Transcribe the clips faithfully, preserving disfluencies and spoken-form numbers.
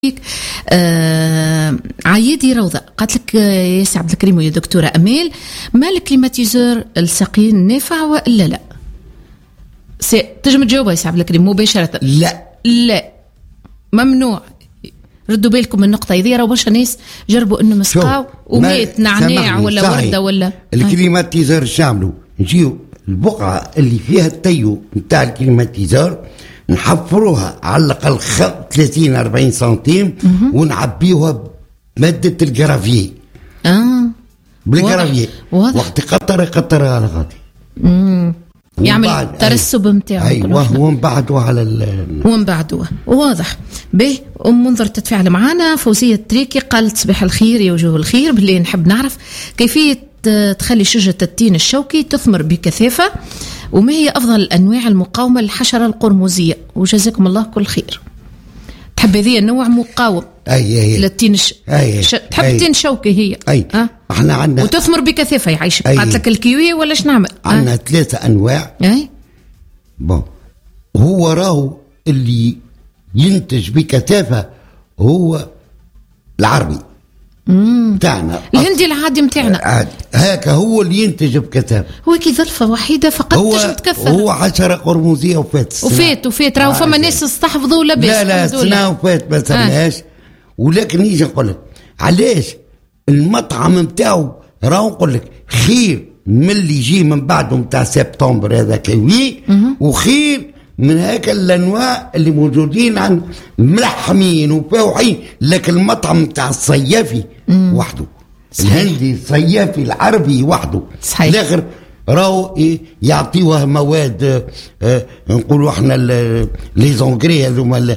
آه عايدي روضة قالت لك يا سي عبد الكريم ويا دكتورة أمال ما الكليماتيزور الساقين نافع ولا لا؟ سي تجم تجاوبها يا سي عبد الكريم مباشرة. لا لا ممنوع. ردوا بالكم من النقطة هذه، راهو برشا ناس جربوا انه مسقاو ومات نعناع ولا صحيح. وردة ولا الكليماتيزور شاملو نجيو البقعة اللي فيها التيو نتاع الكليماتيزور نحفروها على الأقل ثلاثين أربعين سنتيم ونعبيوها بمادة الجرافيه. اه بالجرافيه وقت قطر قطر على غادي امم يعمل ترسب نتاعو. ايوه ومن بعده على ال ومن بعده واضح به. ام منظر تتفاعل معنا. فوزية التريكي قالت صباح الخير يا وجوه الخير، باللي نحب نعرف كيفية تخلي شجرة التين الشوكي تثمر بكثافة، وما هي أفضل الأنواع المقاومة للحشرة القرمزية، وجزاكم الله كل خير. تحب هذه النوع مقاوم أي أي للتين ش... أي ش... تحب التين الشوكي هي أي أه؟ احنا عندنا وتثمر بكثافة يعيش. قالت لك الكيوي ولا ايش نعمل؟ عندنا أه؟ ثلاثة أنواع. أي بون هو راهو اللي ينتج بكثافة هو العربي متاعنا الهندي العادي متاعنا عادي هكا هو اللي ينتج بكثافة. هو كي ظرفة وحيدة فقط تنجم تكثر. هو حشرة قرمزية وفات وفات وفات راهو فما ناس استحفظوا لاباس. لا لا سنة وفات ما سمناش. آه. ولكن نيجي نقول لك علاش المطعم متاعو راهو نقول لك خير من اللي يجي من بعده متاع سبتمبر هذا كوي، وخير من هكا الانواع اللي موجودين عن ملحمين وفاوحين. لكن المطعم تاع الصيافي وحده، الهندي الصيافي العربي وحده الاخر راهو إيه يعطيوها مواد آه نقولوا احنا لي زونغري هذوما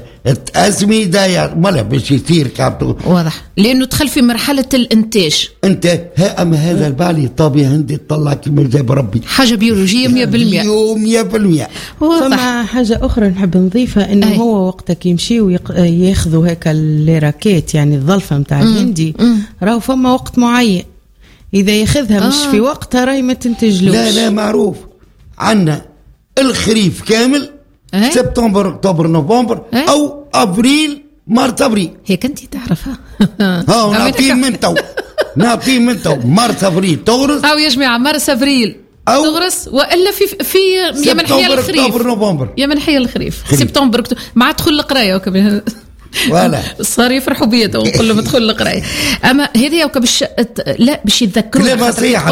الاسمده مالا باش يصير كابتو واضح، لانه دخل في مرحله الانتاج. انت ها اما هذا البالي طابي هندي طلع كيما جاب ربي حاجه بيولوجيه مية بالمية مية بالمية. فما حاجه اخرى نحب نضيفها انه أي. هو وقتك يمشيو ياخذوا هكا الراكيت يعني الظلفه نتاع الهندي راهو فما وقت معين، إذا ياخذها مش آه. في وقتها راهي ما تنتجلوش. لا لا معروف عنا الخريف كامل أه؟ سبتمبر أكتوبر نوفمبر أه؟ أو أبريل مارس أبريل. هيك أنت تعرفها. ها نعطيه من تو نعطيه من تو مارس أبريل تغرس أو يا جماعة مارس أبريل تغرس، وإلا في في يا منحية الخريف أكتوبر نوفمبر يا منحية الخريف سبتمبر أكتوبر مع دخول القراية وكمان ولا صار يفرحوا بيا ونقول لهم ادخل القرايه. اما هذه وكبش لا باش يتذكروا لا صحيح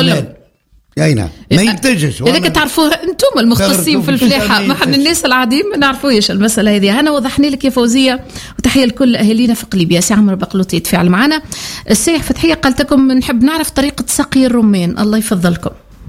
اي نعم ما ينتجش. هذاك تعرفوها انتم المختصين في الفلاحه، ما حنا الناس العاديين ما نعرفوش المساله هذه. انا وضحني لك يا فوزيه، وتحيه لكل اهالينا في قليبيا. سي عمرو بقلوطي يتفاعل معنا. السيح فتحيه قالت لكم نحب نعرف طريقه سقي الرمان، الله يفضلكم.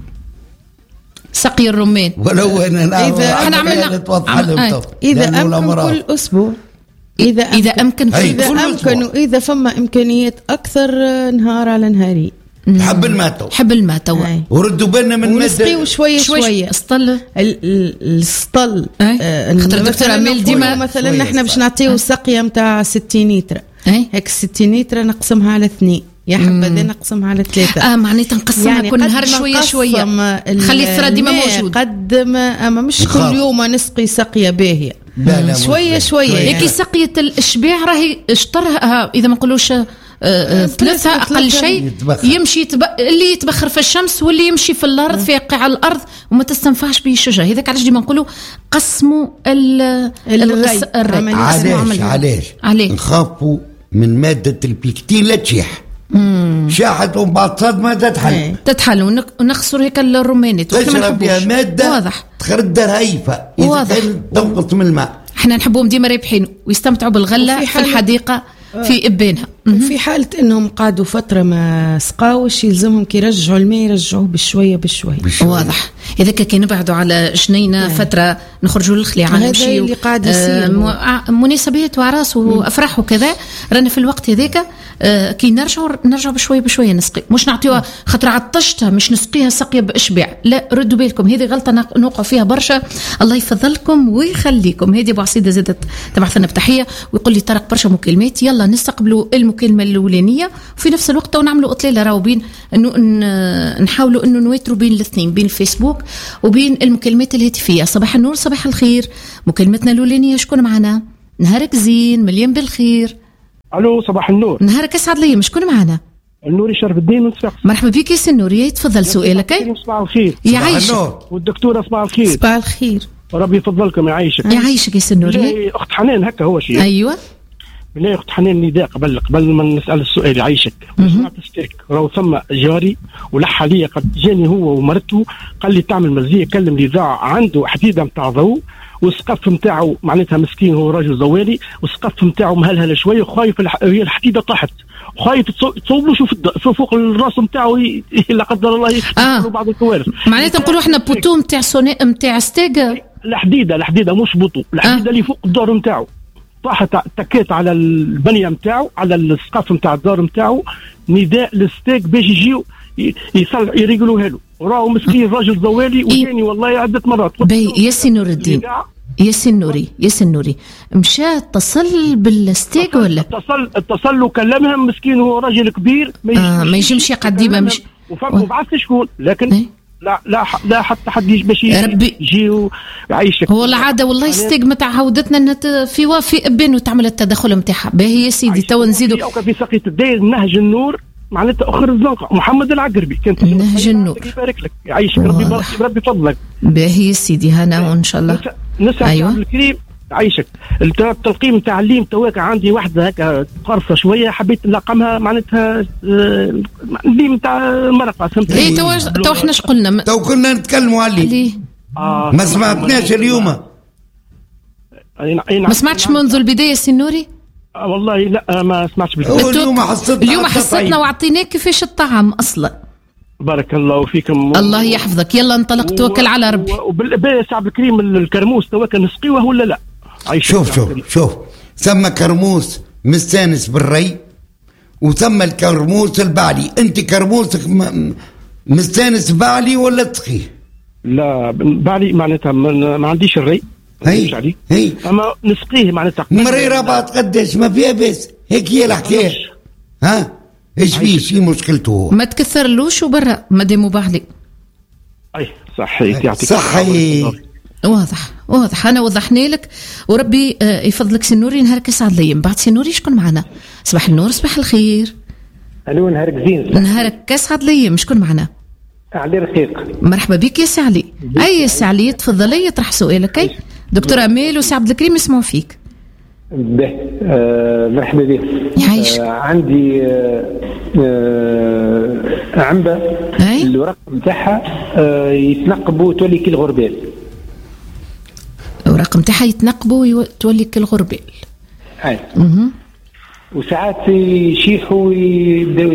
سقي الرمان ولو انا اذا احنا عملنا اذا امكن كل اسبوع إذا إذا أمكن إذا أمكن وإذا فما إمكانيات أكثر نهار على نهاري. حب الماء حب الماء توا وردوا بالنا من ونسقيو شوية شوية السطل السطل خاطر الدكتورة أمال ديما مثلا نحن باش نعطيو سقية متاع ستين لتر هيك ستين لتر نقسمها على اثنين يا حبذا نقسمها على ثلاثة. اه معناتها نقسمها يعني كل نهار شويه شويه خلي الثرى ديما موجود. قد ما اما مش كل يوم نسقي سقيه باهيه لا لا شويه شويه يعني. هيك سقيه الاشباع راهي اشطرها اذا ما نقولوش ثلاثة أقل شيء يمشي يتب... اللي يتبخر في الشمس واللي يمشي في الأرض في قاع الأرض وما تستنفعش به الشجرة. هذاك علاش ديما نقولوا قسموا ال الري. الري. علاش علاش علاش نخافوا من مادة البيكتين لا تشيح شاحت ومن بعد صدمة تتحل تتحل ونخسر هيك الرومانات تشرب فيها مادة واضح تخرج هايفة إذا كان تنقص من الماء. احنا نحبوهم ديما رابحين ويستمتعوا بالغلة في الحديقة في إبانها. في حالة انهم قعدوا فترة ما سقاوش يلزمهم كي يرجعوا الماء يرجعوه بشوية بشوية. واضح. إذا كي نبعدوا على جنينة فترة نخرجوا للخليعة هذا اللي قاعد يصير آه مناسبات وعراس وأفراح وكذا رانا في الوقت هذاك آه كي نرجعوا نرجعوا بشوية بشوية نسقي مش نعطيوها خاطر عطشتها مش نسقيها سقية بإشباع. لا ردوا بالكم هذه غلطة نوقع فيها برشا. الله يفضلكم ويخليكم. هذه أبو عصيدة زادت تبعثنا بتحية ويقول لي طرق برشا مكالمات يلا نستقبلوا المكالمة الأولانية وفي نفس الوقت ونعملوا أطلالة راو بين إنه نحاولوا إنه نواتروا بين الاثنين بين الفيسبوك وبين المكالمات الهاتفية. صباح النور صباح الخير. مكالمتنا الأولانية شكون معنا؟ نهارك زين مليان بالخير. الو صباح النور. نهارك اسعد لي. شكون معنا؟ النوري شرف الدين من صفاقس. مرحبا بك يا سي النوري، تفضل سؤالك. اي صباح الخير. يعيشك. والدكتوره صباح الخير. صباح الخير. ربي يفضلكم يعيشك. يعيشك يا سي النوري. اخت حنان هكا هو شيء. ايوه بالله اخت حنان نداء قبل قبل ما نسال السؤال. يعيشك سمعت ستيك راهو ثم جاري ولح عليا قد جاني هو ومرته قال لي تعمل مزيه كلم لي ذاع عنده حديده نتاع ضوء والسقف نتاعو معناتها مسكين هو راجل زوالي والسقف نتاعو مهلهل شويه وخايف هي الحديده طاحت وخايف تصوب له شوف فوق الراس نتاعو لا قدر الله يحصل بعض الكوارث. معناتها نقولوا احنا بوتو نتاع سوني نتاع ستيغ الحديده الحديده مش بوتو الحديده اللي فوق الدار نتاعو طاحت تكيت على البنيه نتاعو على السقف نتاع الدار نتاعو. نداء للستيك باش يجيو يصلح يريقلوها له وراهو مسكين راجل زوالي وجاني والله عده مرات. باهي يا سي نور الدين يا سي النوري يا سي النوري مشى اتصل بالستيك ولا اتصل اتصل له كلمها مسكين هو راجل كبير ما آه ما يجمش يقعد ديما مش وفما بعث شكون لكن ايه؟ لا لا لا حتى حد باش يجي يعيشك. هو العاده والله ستيك متعودتنا ان في وافي ابن وتعمل التدخل نتاعها. باهي يا سيدي تو نزيدوا في سقية الدير نهج النور معناتها اخر الزنقه محمد العقربي كانت نهج النور. يبارك لك يعيشك ربي يبارك ربي فضلك. باهي يا سيدي هنا وان شاء الله. نسأل أيوة. الكريم يعيشك التلقيم تاع الليم تواك عندي واحده هكا قرصه شويه حبيت نلقمها معناتها الليم تاع مرقه فهمت. اي تو تو احنا اش قلنا تو كنا نتكلموا عليه آه ما سمعتناش اليوم. ما سمعتش منذ البدايه سي النوري؟ آه والله لا ما سمعتش بالفعل. اليوم حصتنا اليوم حصتنا واعطيناك كيفاش الطعام اصلا. بارك الله فيكم. الله يحفظك. يلا انطلق توكل على ربي. وبالباهي سي عبد الكريم الكرموس توكل نسقيوه ولا لا؟ شوف شوف شوف ثم كرموس مستانس بالري وثم الكرموس البعلي. انت كرموسك مستانس بعلي ولا تسقيه؟ لا بعلي معناتها ما عنديش الري. هي هي اما نسقيه معناتها مري رباط قداش ما فيها بس هيك هي الحكايه. ها ايش فيه شي مشكلته هو ما تكثرلوش وبرا مادام بعلي. اي صحيح يعطيك صحيح. واضح واضح انا وضحنا لك وربي يفضلك سي نوري. نهارك اسعد لي. من بعد سي نوري شكون معنا؟ صباح النور صباح الخير. الو نهارك زين. نهارك اسعد لي. شكون معنا؟ علي رفيق. مرحبا بك يا سي علي. اي سي علي تفضلي يطرح سؤالك. اي دكتور امال وسي عبد الكريم يسمعوا فيك. به آه مرحبا بك. يعيشك. آه عندي آه آه عنبه الورق نتاعها آه يتنقبوا تولي كي الغربال. الورق نتاعها يتنقبوا تولي كي الغربال. اي اها وساعات يشيحوا ويبداو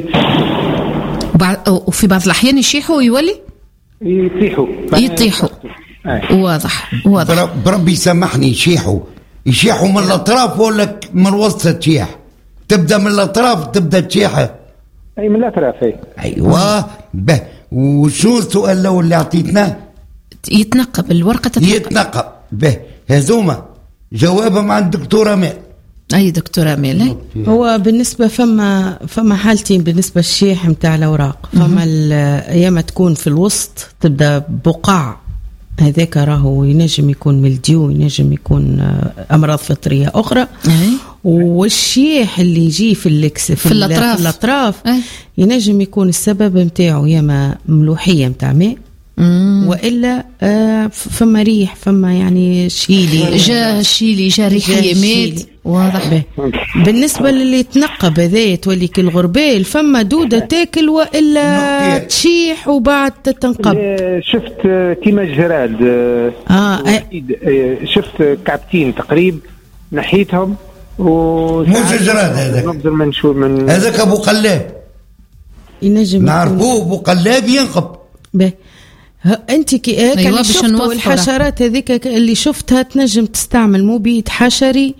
يتسحبوا وفي بعض الاحيان يشيحوا ويولي يطيحوا يطيحوا. واضح واضح. بربي سامحني يشيحوا يشيحوا من الاطراف ولا من الوسط تشيح؟ تبدا من الاطراف تبدا تشيحه. اي من الاطراف. اي ايوه به. وشو السؤال الاول اللي اعطيتناه؟ يتنقب الورقه تتنقب. يتنقب به. هذوما جوابهم عند الدكتوره امال. اي دكتوره امال. هو بالنسبه فما فما حالتين بالنسبه للشيح نتاع الاوراق. فما ايام تكون في الوسط تبدا بقع هذاك راهو ينجم يكون ملديو ينجم يكون امراض فطريه اخرى. أي. والشيح اللي يجي في اللكس في, في الاطراف, في الأطراف ينجم يكون السبب نتاعو ياما ملوحيه نتاع ماء والا آه فما ريح فما يعني شيلي جا شيلي جا ريحيه مات. واضح به. بالنسبه للي يتنقب هذا تولي كالغربال فما دوده تاكل والا تشيح وبعد تتنقب. شفت كيما الجراد. اه شفت كعبتين تقريب نحيتهم و مش الجراد هذاك نقدر منشور من هذاك ابو قلاب ينجم نعرفوه ابو قلاب ينقب به. انت كي أيوة شفت الحشرات هذيك اللي شفتها تنجم تستعمل مبيد حشري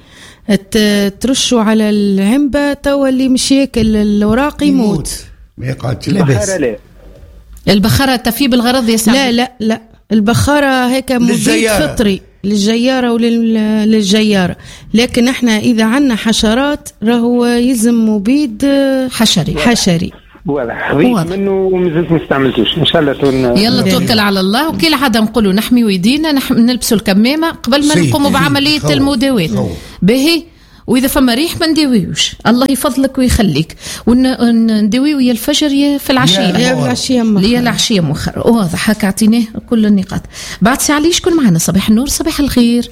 ترشوا على العنبه توا اللي مش ياكل الاوراق يموت. ما يقعدش لاباس. البخاره تفي بالغرض يا سعد؟ لا لا لا البخاره هيك مبيد فطري للجياره وللجياره. لكن احنا اذا عندنا حشرات راهو يلزم مبيد حشري حشري. واضح منه ومازلت ما استعملتوش ان شاء الله تون. يلا توكل على الله. وكل عاده نقولوا نحمي ويدينا نح... نلبسوا الكمامه قبل ما نقوموا بعمليه المداوات. باهي واذا فما ريح ما نديويوش، الله يفضلك ويخليك، ونديويو يا الفجر يا في العشيه يا العشيه مؤخر يا العشيه مؤخر. واضح هكا اعطيناه كل النقاط. بعد ساعه لي شكون معنا؟ صباح النور، صباح الخير.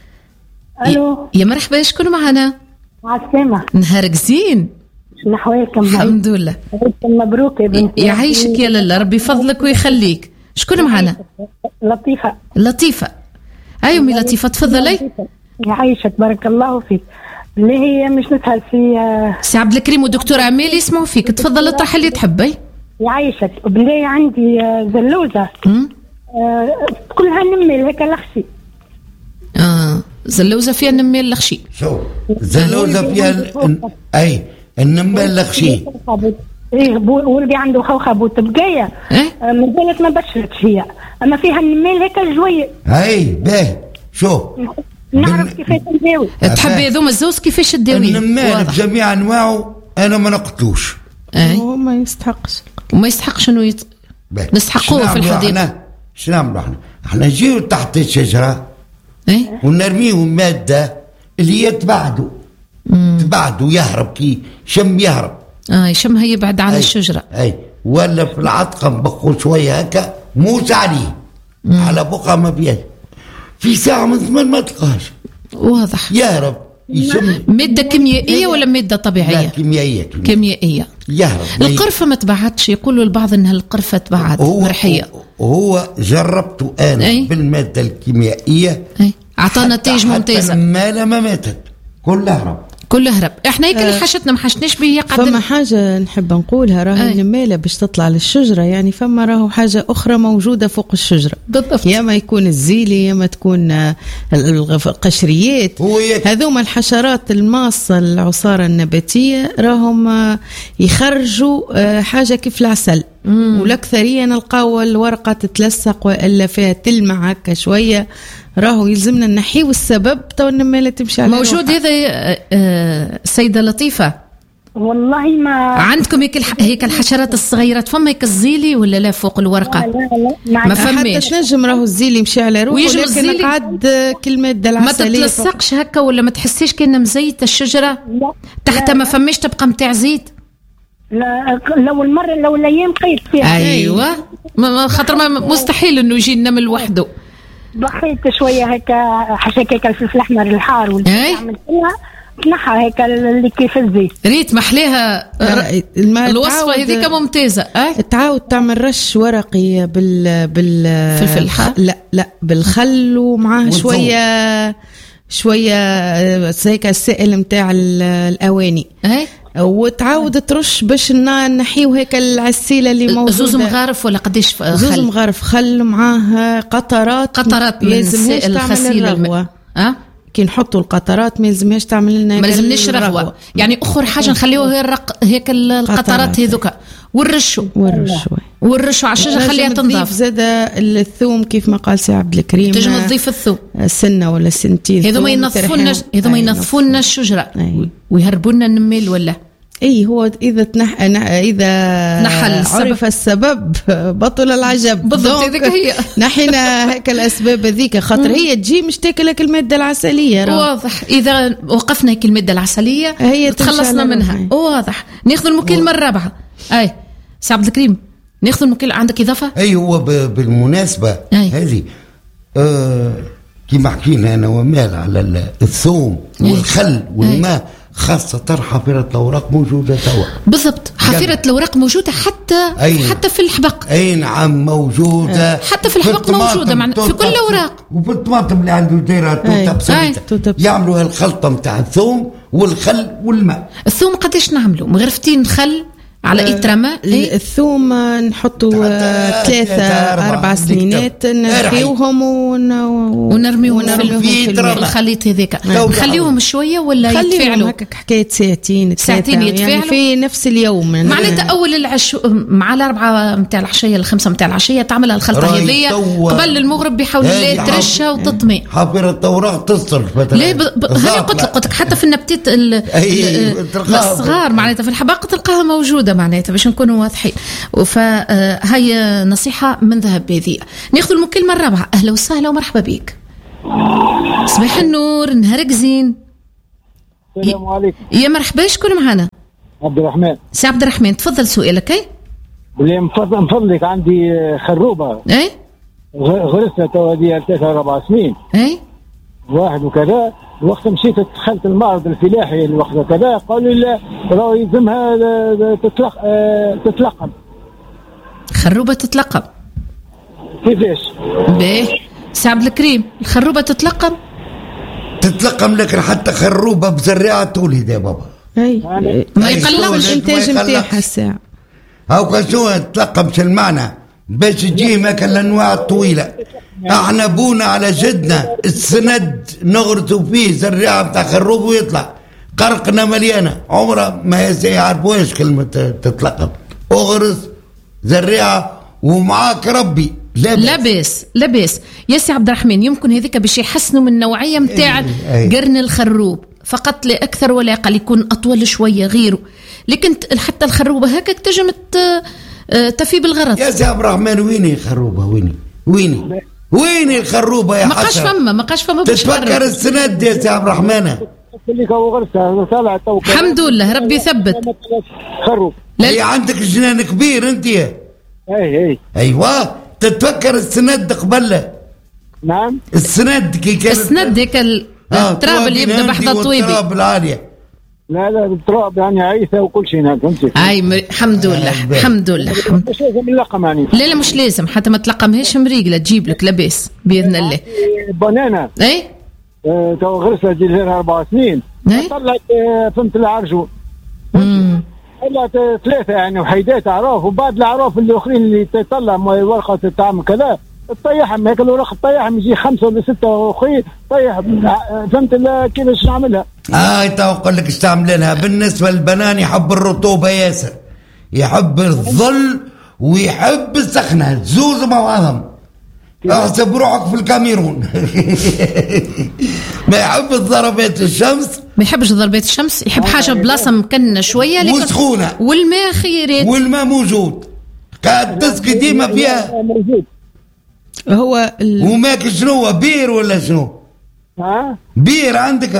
الو يا مرحبا، شكون معنا؟ عسلامة، نهارك زين. شنو احوالكم؟ الحمد لله. مبروك يا بنتي. يعيشك يا لاله، ربي يفضلك ويخليك. شكون معنا؟ لطيفة. لطيفة، ايوه مي لطيفة تفضلي. يعيشك بارك الله فيك. اللي هي مش نسأل في سي عبد الكريم ودكتور عميل يسمعوا فيك، تفضل اطرح اللي تحبي. يعيشك. بالله عندي زلوزة آه كلها نمل هيك لخشي. اه زلوزة فيها نمل لخشي. شو زلوزة فيها ال... اي النمل لخشي. ايه ولدي عنده خوخه وتبقيه ايه من زالت ما بشرتش هي، اما فيها النميل هيك الجويه. اي باهي شو نعرف كيفاش نداوي. تحبي هذوما الزوز كيفاش تداوي؟ النمال بجميع انواعه انا ما نقتلوش. اي هو ما يستحقش وما يستحقش انه يط... نستحقوه في الحديقه. شنو نعملوا احنا؟ احنا نجيو تحت الشجره ايه ونرميهم ماده اللي يتبعدوا تبعدوا يهرب كي شم يهرب. اه يشمها يبعد على أي. الشجره. اي ولا في العتقه نبخوا شويه هكا موس عليه مم. على بقعه ما فيهاش، في ساعه من زمان ما تلقاش. واضح يهرب يشم. ماده كيميائيه ولا ماده طبيعيه؟ لا كيميائيه كيميائيه, كيميائية. يهرب. القرفه ما تبعدش، يقولوا البعض انها القرفه تبعد مرحيه. هو جربته انا أي. بالماده الكيميائيه اعطانا نتائج ممتازه. ما ما ماتت كل هرب كل هرب. احنا هيك اللي حشتنا ما حشناش به. فما حاجه نحب نقولها، راهي النماله باش تطلع للشجره يعني فما راهو حاجه اخرى موجوده فوق الشجره بالضبط، يا ما يكون الزيلي يا ما تكون القشريات. هذوما الحشرات الماصه العصاره النباتيه راهم يخرجوا حاجه كيف العسل. مم. والاكثريه نلقاو الورقه تتلصق والا فيها تلمع هكا شويه، راهو يلزمنا نحيو السبب تو النماله تمشي على موجود. هذا آه سيده لطيفه والله ما عندكم هيك الح... هيك الحشرات الصغيره فما هيك الزيلي ولا لا فوق الورقه؟ لا لا لا ما فماش. حتى تنجم راهو الزيلي يمشي على روحه لكن قعد كلمه العسليه ما تتلصقش هكا ولا ما تحسيش كأنها مزيته الشجره لا. تحت لا. ما فماش تبقى متاع زيت. لا لو المره لو الايام قيت فيها. ايوه ما خاطر ما مستحيل انه يجي النمل وحده. ضحيت شويه هكا حشاك هيك الفلفل الاحمر الحار واللي عملت فيها تنحى هيك اللي كيف الزيت. ريت محليها الوصفه هذيك ممتازه. اه تعاود تعمل رش ورقي بال بال فلفل لا لا بالخل ومعاه شويه شويه هيك السائل نتاع الاواني. اي وتعاود ترش باش نحيو هيك العسيله اللي موجوده. زوز مغارف ولا قديش خل؟ زوز مغارف خل معاه قطرات قطرات من سائل الغسيل الرغوه. اه كي نحطوا القطرات ما يلزمهاش تعمل لنا ما لازمناش رغوه يعني. اخر حاجه نخليوها هي الرق هيك القطرات هذوك ونرشوا ونرشوا ونرشوا على الشجره خليها تنضاف. زاد الثوم كيف ما قال سي عبد الكريم تنجم تضيف الثوم سنه ولا سنتين. هذوما ينظفون هذوما ينظفون الشجره ويهربوا لنا النمل ولا اي هو اذا تنح اذا نحل عرف السبب بطل العجب. بالضبط هذيك هي. نحينا هيك الاسباب هذيك خاطر هي تجي مش تاكلك الماده العسليه. واضح اذا وقفنا هيك الماده العسليه هي تخلصنا منها. واضح. ناخذ المكالمه الرابعه. اي سي عبد الكريم ناخذ المكالمه. عندك اضافه؟ اي هو بالمناسبه هذه آه كيما حكينا انا ومال على الثوم والخل والماء خاصة حافرة الأوراق موجودة توا. بالضبط حافرة الأوراق موجودة حتى أي. حتى في الحبق. أي نعم موجودة. حتى في الحبق موجودة معنا في كل الأوراق. وفي الطماطم اللي عنده دايرة توتا بسيطة يعملوا هالخلطة متاع الثوم والخل والماء. الثوم قديش نعملوا؟ مغرفتين خل على إترمة. إيه؟ الثوم نحطوا ثلاثة أربع سنينات نرخيوهم ونرميوهم في الخليط هذاك. نخليوهم شوية ولا يتفاعلوا؟ هكاك حكاية ساعتين ساعتين يتفاعلوا يعني في نفس اليوم. معناتها أول العش مع الأربعة متاع العشية الخمسة متاع العشية تعملها الخلطة هذية قبل المغرب بحول الله ترشها وتطمي. حافرة الأوراق تصرف مثلا. ليه هذه قلت لك حتى في النباتات الصغار معناتها في الحباق تلقاها موجودة معناتها باش نكونوا واضحين. فهي نصيحة من ذهب بذيء. ناخذ المكالمة الرابعة. أهلا وسهلا ومرحبا بك. صباح النور، نهارك زين. السلام عليكم. يا مرحبا، شكون معنا؟ عبد الرحمن. سي عبد الرحمن، تفضل سؤالك. اي بلي من فضلك عندي خروبه اي غرسها تو هذه ثلاثة أربع سنين اي واحد وكذا. وقت مشيت دخلت المعرض الفلاحي الوقت كذا قالوا لي لا راهو يلزمها تتلق تتلقم. خروبه تتلقم كيفاش؟ باهي سي عبد الكريم، الخروبه تتلقم تتلقم لكن حتى خروبه بزريعه تولد يا بابا. اي ما يقلقش الانتاج نتاعها الساعه. هاو شنو تتلقم شو المعنى؟ باش تجي ماكل الانواع الطويله. احنا بونا على جدنا السند نغرسوا فيه زريعه بتاع خروب ويطلع قرقنا مليانه عمره ما يعرفوش كلمه تتلقم. اغرس زريعه ومعاك ربي لاباس لاباس. يا سي عبد الرحمن، يمكن هذيك باش يحسنوا من النوعيه نتاع قرن الخروب فقط، لا اكثر ولا اقل، يكون اطول شويه غيره. لكن حتى الخروبه هكاك تنجم تفي بالغرض. يا سي عبد الرحمن، ويني الخروبه؟ ويني ويني ويني الخروبه يا حسن؟ ما قاش فما ما قاش فما تتفكر السند يا سي عبد الرحمن؟ الحمد لله ربي يثبت. خروب هي عندك جنان كبير انت. اي اي ايوه تتفكر السند قبل؟ نعم السند كي كان السند هيك التراب اللي يبدا بحذا طويبي. التراب العاليه. لا لا التراب يعني عيسى وكل شيء هناك فهمتي. اي الحمد لله الحمد لله. مش لازم نلقم يعني. لا لا مش لازم، حتى ما تلقمهاش مريقله تجيب لك لاباس باذن الله. بنانا اي اه تو غرسها تجي لها اربع سنين طلعت اه فهمت العرجو. امم طلعت ثلاثه يعني وحيدات اعراف، وبعد الاعراف الاخرين اللي تطلع ورقه تتعمل كذا تطيحهم هيك الورق تطيحهم يجي خمسه ولا سته اخي طيح. فهمت كيفاش نعملها؟ اه تو اقول لك ايش تعمل لها. بالنسبه للبنان يحب الرطوبه ياسر، يحب الظل ويحب السخنه، زوز مع بعضهم. احسب روحك في الكاميرون. ما يحب ضربات الشمس، ما يحبش ضربات الشمس، يحب حاجه بلاصه مكنه شويه لكن وسخونه، والماء خيرات، والماء موجود قاعد تسقي ديما فيها موجود. هو ال... وماك شنو بير ولا شنو؟ ها بير عندك؟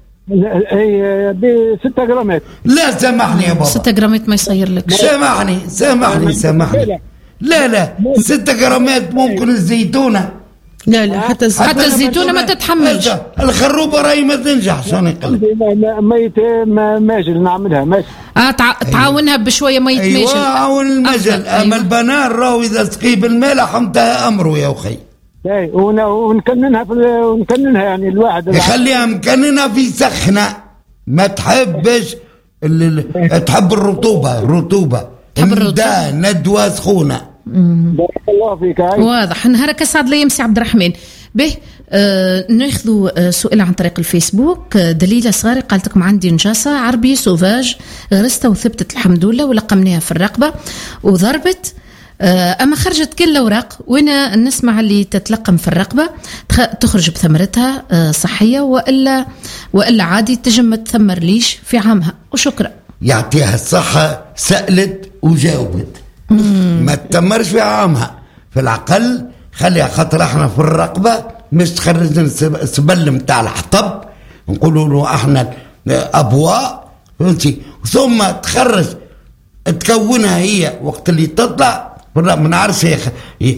اي ب ستة جرامات. لا سامحني يا بابا، ستة جرامات ما يصير لك. سامحني سامحني سامحني لا لا ستة جرامات ممكن الزيتونه. لا لا حتى حتى, حتى الزيتونه ما تتحملش. الخروبه راهي ما تنجح. شلون يقول ميت ماجل نعملها ماشي. اه تع... تعاونها بشويه ميت ماجل. ايوه عاون المجل. اما أيوة. البنان راهو اذا سقي بالمالح انتهى امره يا اخي. اي ونكننها في ونكننها يعني الواحد يخليها مكننها في سخنه، ما تحبش ال... تحب الرطوبه. الرطوبه تحب الرطوبه ندوه سخونه. بارك الله فيك. واضح. نهارك اسعد لي سي عبد الرحمن. به آه ناخذوا آه سؤال عن طريق الفيسبوك. آه دليله صغاري قالت لكم عندي نجاسه عربي سوفاج غرستها وثبتت الحمد لله ولقمناها في الرقبه وضربت آه اما خرجت كل الاوراق وانا نسمع اللي تتلقم في الرقبه تخرج بثمرتها آه صحيه والا والا عادي تجم ما تثمر ليش في عامها. وشكرا. يعطيها الصحه، سالت وجاوبت. ما تتمرش في عامها، في العقل خليها خاطر احنا في الرقبه مش تخرج السبل نتاع الحطب نقولوا له احنا ابواء فهمتي، ثم تخرج تكونها هي وقت اللي تطلع. ما نعرفش هي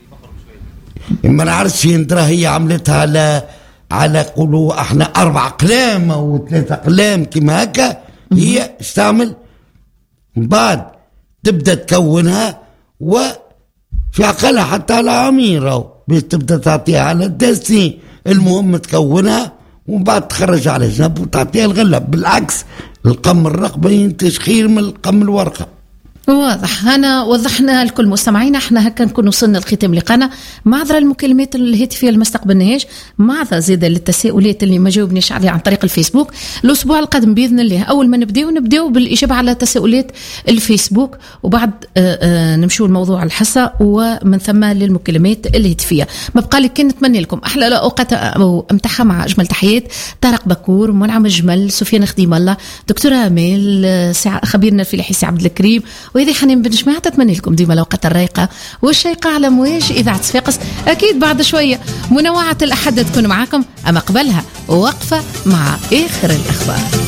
ما نعرفش ترى هي عملتها على على قولوا احنا اربع اقلام او ثلاث اقلام كما هكا. هي استعمل بعد تبدا تكونها وفي عقلها حتى على عمير باش تبدا تعطيها على الدسي. المهم تكونها ومن بعد تخرج على جنب وتعطيها الغلب. بالعكس القم الرقبه ينتج خير من القم الورقه. واضح. أنا وضحنا لكل مستمعينا. احنا هكا نكون وصلنا لختام لقانا. معذرة المكالمات الهاتفية اللي ما استقبلناهاش، معذرة زيادة للتساؤلات اللي ما جاوبنيش عليها عن طريق الفيسبوك. الأسبوع القادم بإذن الله أول ما نبدأ نبدأ بالإجابة على تساؤلات الفيسبوك، وبعد نمشوا الموضوع الحصة ومن ثم للمكالمات الهاتفية. ما بقى لي كان نتمنى لكم أحلى أوقات أمتحة مع أجمل تحيات طارق بكور، منعم الجمل، سفيان خديم الله، دكتورة أمال، خبيرنا الفلاحي سي عبد الكريم، وهذه حنين بن جماعة تتمنى لكم ديما الأوقات الرايقة والشيقة على مواج إذاعة صفاقس. أكيد بعد شوية منوعة الأحد تكون معاكم، أما قبلها وقفة مع آخر الأخبار.